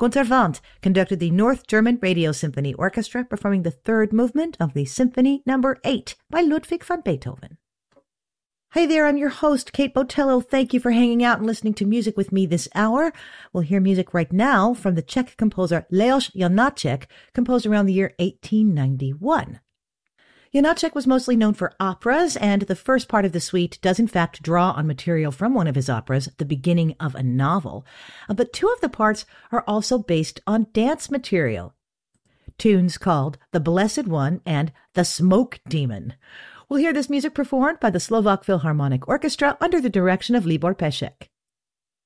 Gunther Wandt conducted the North German Radio Symphony Orchestra, performing the third movement of the Symphony No. 8 by Ludwig van Beethoven. Hey there, I'm your host, Kate Botello. Thank you for hanging out and listening to music with me this hour. We'll hear music right now from the Czech composer Leoš Janáček, composed around the year 1891. Janáček was mostly known for operas, and the first part of the suite does in fact draw on material from one of his operas, the beginning of a novel. But two of the parts are also based on dance material. Tunes called The Blessed One and The Smoke Demon. We'll hear this music performed by the Slovak Philharmonic Orchestra under the direction of Libor Pešek.